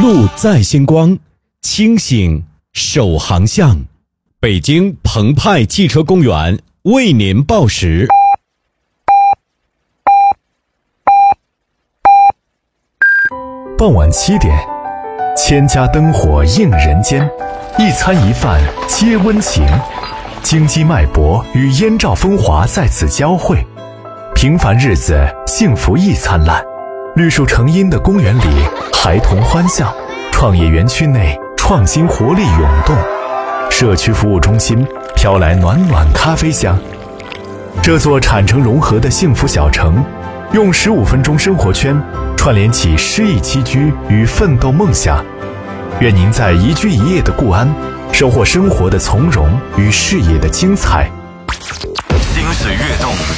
路在星光，清醒守航向。北京澎湃汽车公园为您报时。 傍晚7点，千家灯火映人间，一餐一饭皆温情，京畿脉搏与燕赵风华在此交汇，平凡日子幸福亦灿烂。绿树成荫的公园里，孩童欢笑；创业园区内，创新活力涌动；社区服务中心飘来暖暖咖啡香。这座产城融合的幸福小城，用15分钟生活圈串联起诗意栖居与奋斗梦想。愿您在宜居一夜的固安，收获生活的从容与事业的精彩。 心水跃动，